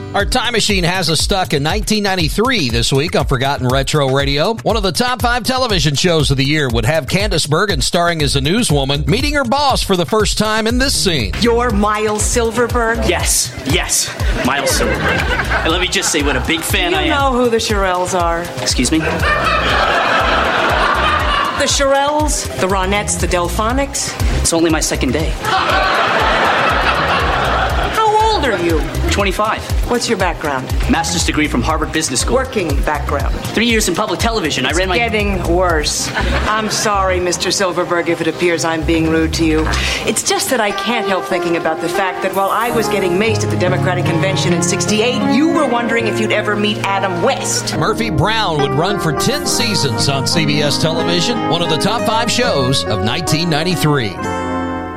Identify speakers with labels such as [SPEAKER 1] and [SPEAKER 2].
[SPEAKER 1] Our time machine has us stuck in 1993 this week on Forgotten Retro Radio. One of the top 5 television shows of the year would have Candace Bergen starring as a newswoman, meeting her boss for the first time in this scene.
[SPEAKER 2] You're Miles Silverberg?
[SPEAKER 3] Yes, Miles Silverberg. And let me just say what a big fan I am.
[SPEAKER 2] You know who the Shirelles are.
[SPEAKER 3] Excuse me?
[SPEAKER 2] The Shirelles, the Ronettes, the Delphonics.
[SPEAKER 3] It's only my second day.
[SPEAKER 2] How old are you?
[SPEAKER 3] 25.
[SPEAKER 2] What's your background?
[SPEAKER 3] Master's degree from Harvard Business School.
[SPEAKER 2] Working background.
[SPEAKER 3] 3 years in public television. I ran my...
[SPEAKER 2] Getting worse. I'm sorry, Mr. Silverberg, if it appears I'm being rude to you. It's just that I can't help thinking about the fact that while I was getting maced at the Democratic Convention in '68, you were wondering if you'd ever meet Adam West.
[SPEAKER 1] Murphy Brown would run for 10 seasons on CBS television, one of the top 5 shows of 1993.